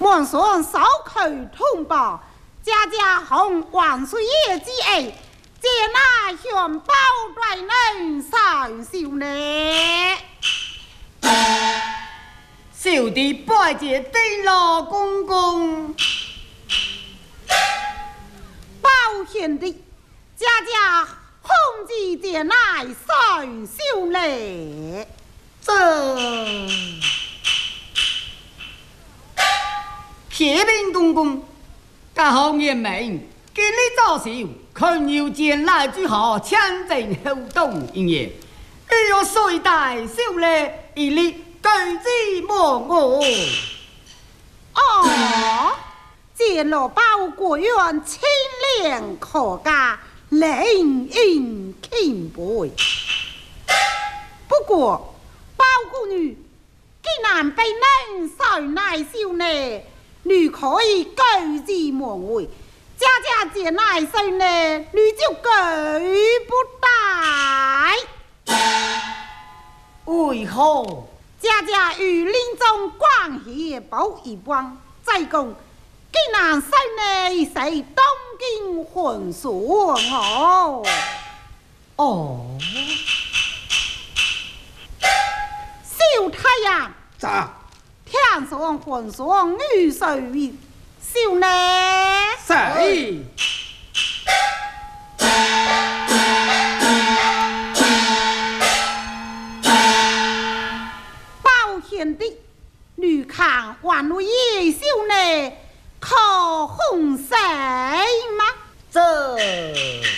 皇上少口通报，家家红万岁爷之恩，这乃向包大人上奏呢。 小弟拜见丁老公公。 包贤弟，家家红子这乃上奏呢。 启禀公公，家好年明，今日早朝，看有见来之后，强征后动营业，只有水大小嘞，一律举止莫我。 哦，见了包国元清廉可嘉，令人钦佩。不过，包姑女既然被人受乃笑呢，你可以举止莫为。家家见乃受呢，你就举不带。 为何？ 家家与林中关系不一般，再讲，既然受呢是东京皇上哦。 哦， 小太阳， 咋？ 天上皇上女婿小呢？ 谁？ 包贤弟，你看万路夜小呢，可红谁吗？ 这。